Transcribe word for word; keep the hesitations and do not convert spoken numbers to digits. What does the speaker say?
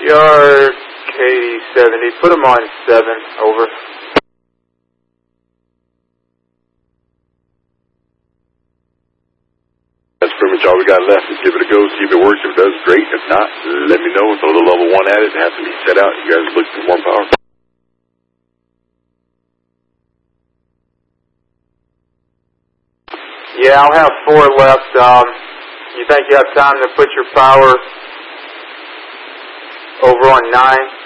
Yard K D seventy, put them on seven, over. That's pretty much all we got left. Just give it a go, see if it works. If it does, great. If not, let me know. Throw the level one at it. It has to be set out. You guys look for more power. Yeah, I'll have four left. Um, you think you have time to put your power over on nine?